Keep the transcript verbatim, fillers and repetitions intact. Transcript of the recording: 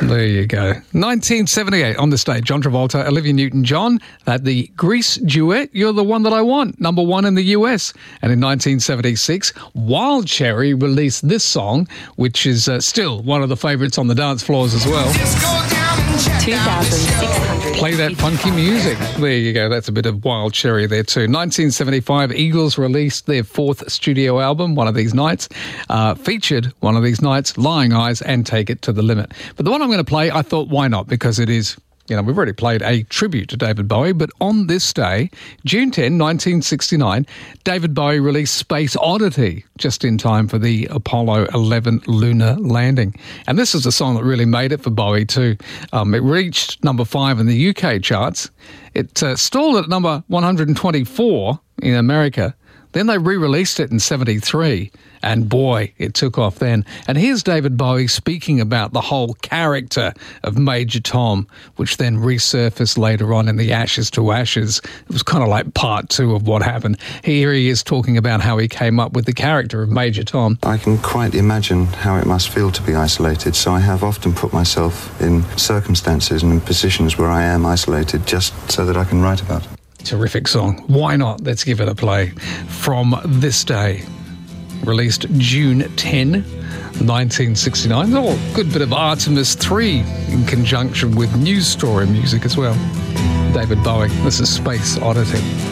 There you go. nineteen seventy-eight on the stage, John Travolta, Olivia Newton-John, that the Grease duet, You're the One That I Want, number one in the U S. And in nineteen seventy-six, Wild Cherry released this song, which is uh, still one of the favourites on the dance floors as well. two thousand six hundred. Play that funky music. There you go. That's a bit of Wild Cherry there too. nineteen seventy-five, Eagles released their fourth studio album, One of These Nights, uh, featured One of These Nights, Lying Eyes and Take It to the Limit. But the one I'm going to play, I thought, why not? Because it is, you know, we've already played a tribute to David Bowie, but on this day, June tenth, nineteen sixty-nine, David Bowie released Space Oddity just in time for the Apollo eleven lunar landing. And this is a song that really made it for Bowie too. Um, it reached number five in the U K charts. It uh, stalled at number one hundred twenty-four in America. Then they re-released it in seventy-three, and boy, it took off then. And here's David Bowie speaking about the whole character of Major Tom, which then resurfaced later on in the Ashes to Ashes. It was kind of like part two of what happened. Here he is talking about how he came up with the character of Major Tom. I can quite imagine how it must feel to be isolated, so I have often put myself in circumstances and in positions where I am isolated just so that I can write about it. Terrific song. Why not? Let's give it a play. From This Day, released June tenth, nineteen sixty-nine. Oh, a good bit of Artemis three in conjunction with News Story music as well. David Bowie. This is Space Oddity.